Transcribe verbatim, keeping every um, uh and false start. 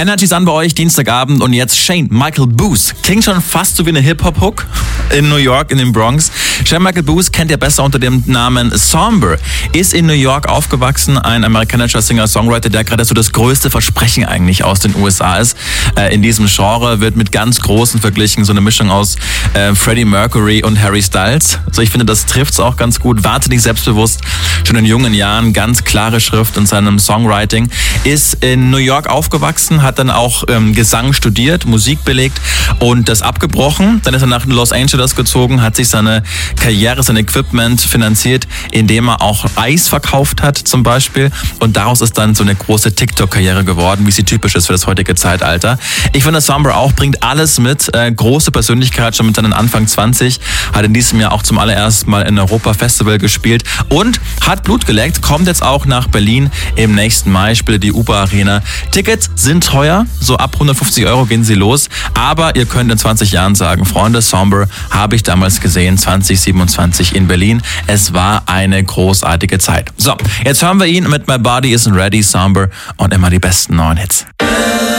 Energy's an bei euch, Dienstagabend, und jetzt Shane Michael Booth. Klingt schon fast so wie eine Hip-Hop-Hook in New York, in den Bronx. Shane Michael Booth kennt ihr besser unter dem Namen Somber. Ist in New York aufgewachsen, ein amerikanischer Singer-Songwriter, der gerade so das größte Versprechen eigentlich aus den U S A ist. Äh, in diesem Genre wird mit ganz Großen verglichen, so eine Mischung aus äh, Freddie Mercury und Harry Styles. Also ich finde, das trifft's auch ganz gut. Wahnsinnig selbstbewusst, schon in jungen Jahren, ganz klare Schrift in seinem Songwriting. Ist in New York aufgewachsen, hat dann auch ähm, Gesang studiert, Musik belegt und das abgebrochen. Dann ist er nach Los Angeles gezogen, hat sich seine Karriere, sein Equipment finanziert, indem er auch Eis verkauft hat zum Beispiel. Und daraus ist dann so eine große TikTok-Karriere geworden, wie sie typisch ist für das heutige Zeitalter. Ich finde, Somber auch bringt alles mit. Äh, große Persönlichkeit, schon mit seinen Anfang zwanzig. Hat in diesem Jahr auch zum allerersten Mal in Europa Festival gespielt und hat Blut geleckt. Kommt jetzt auch nach Berlin im nächsten Mai, spielt die Uber Arena. Tickets sind teuer, so ab hundertfünfzig Euro gehen sie los. Aber ihr könnt in zwanzig Jahren sagen, Freunde, Somber habe ich damals gesehen, zwanzig siebenundzwanzig in Berlin. Es war eine großartige Zeit. So, jetzt hören wir ihn mit My Body Isn't Ready, Somber, und immer die besten neuen Hits.